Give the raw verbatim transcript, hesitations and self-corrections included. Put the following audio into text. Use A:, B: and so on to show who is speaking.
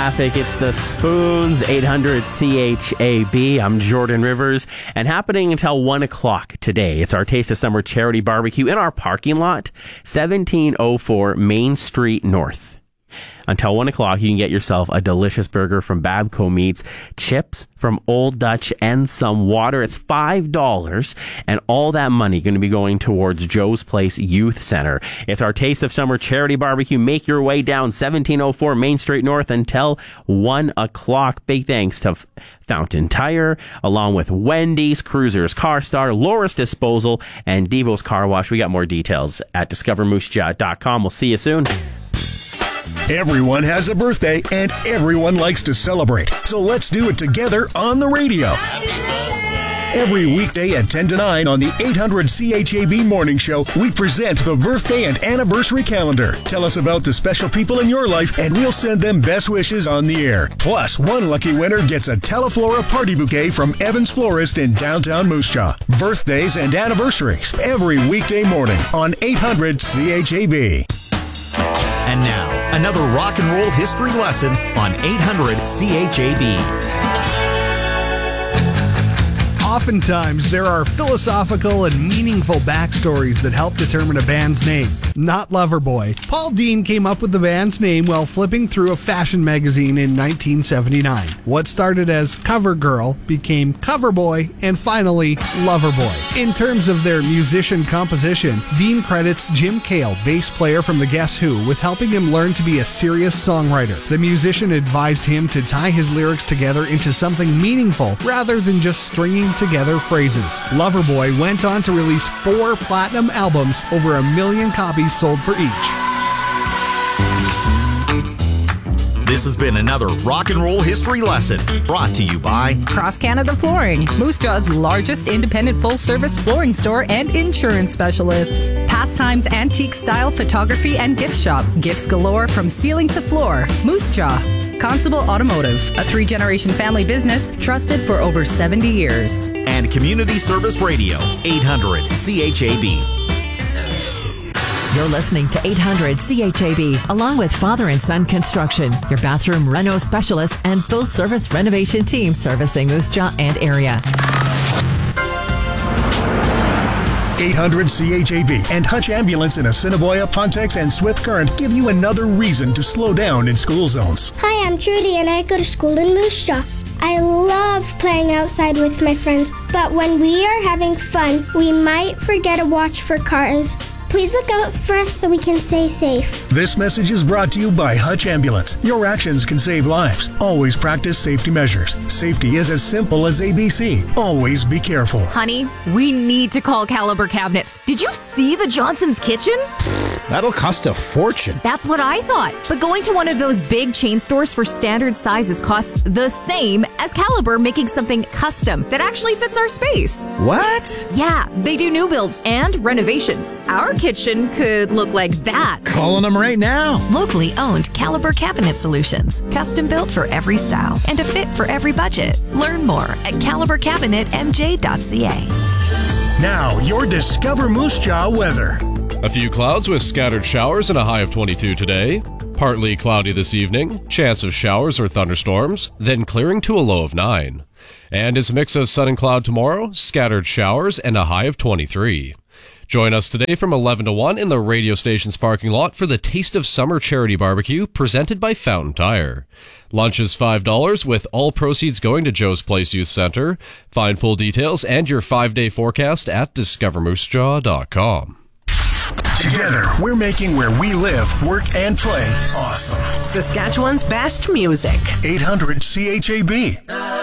A: traffic. It's the Spoons, eight hundred C H A B. I'm Jordan Rivers, and happening until one o'clock today, it's our Taste of Summer charity barbecue in our parking lot, seventeen oh four Main Street North. Until one o'clock, you can get yourself a delicious burger from Babco Meats, chips from Old Dutch, and some water. It's five dollars, and all that money going to be going towards Joe's Place Youth Center. It's our Taste of Summer charity barbecue. Make your way down seventeen oh four Main Street North until one o'clock. Big thanks to Fountain Tire, along with Wendy's, Cruisers, CarStar, Loris Disposal, and Devo's Car Wash. We got more details at discover moose jaw dot com. We'll see you soon.
B: Everyone has a birthday, and everyone likes to celebrate. So let's do it together on the radio. Every weekday at ten to nine on the eight hundred C H A B Morning Show, we present the birthday and anniversary calendar. Tell us about the special people in your life, and we'll send them best wishes on the air. Plus, one lucky winner gets a Teleflora party bouquet from Evans Florist in downtown Moose Jaw. Birthdays and anniversaries every weekday morning on eight hundred C H A B.
C: And now, another rock and roll history lesson on eight hundred C H A B.
D: Oftentimes, there are philosophical and meaningful backstories that help determine a band's name. Not Loverboy. Paul Dean came up with the band's name while flipping through a fashion magazine in nineteen seventy-nine. What started as Cover Girl became Cover Boy and finally Loverboy. In terms of their musician composition, Dean credits Jim Cale, bass player from the Guess Who, with helping him learn to be a serious songwriter. The musician advised him to tie his lyrics together into something meaningful rather than just stringing together phrases. Loverboy went on to release four platinum albums, over a million copies sold for each.
C: This has been another rock and roll history lesson brought to you by
E: Cross Canada Flooring, Moose Jaw's largest independent full-service flooring store and insurance specialist. Pastimes, antique style photography and gift shop. Gifts galore from ceiling to floor. Moose Jaw. Constable Automotive, a three-generation family business trusted for over seventy years.
C: And Community Service Radio, eight hundred C H A B.
F: You're listening to eight hundred C H A B, along with Father and Son Construction, your bathroom reno specialist and full-service renovation team servicing Moose Jaw and area.
B: eight hundred C H A B and Hutch Ambulance in Assiniboia, Pontex, and Swift Current give you another reason to slow down in school zones.
G: Hi, I'm Trudy, and I go to school in Moose Jaw. I love playing outside with my friends, but when we are having fun, we might forget to watch for cars. Please look out for us so we can stay safe.
B: This message is brought to you by Hutch Ambulance. Your actions can save lives. Always practice safety measures. Safety is as simple as A B C. Always be careful.
H: Honey, we need to call Caliber Cabinets. Did you see the Johnson's Kitchen?
I: That'll cost a fortune.
H: That's what I thought. But going to one of those big chain stores for standard sizes costs the same as Caliber making something custom that actually fits our space.
I: What?
H: Yeah, they do new builds and renovations. Our kitchen could look like that.
I: Calling them right now.
F: Locally owned Caliber Cabinet Solutions. Custom built for every style and a fit for every budget. Learn more at caliber cabinet m j dot c a.
B: Now, your Discover Moose Jaw weather.
J: A few clouds with scattered showers and a high of twenty-two today. Partly cloudy this evening. Chance of showers or thunderstorms, then clearing to a low of nine. And it's a mix of sun and cloud tomorrow. Scattered showers and a high of twenty-three. Join us today from eleven to one in the radio station's parking lot for the Taste of Summer charity barbecue presented by Fountain Tire. Lunch is five dollars with all proceeds going to Joe's Place Youth Center. Find full details and your five-day forecast at discover moose jaw dot com.
B: Together, we're making where we live, work, and play awesome.
K: Saskatchewan's best music.
B: eight hundred C H A B.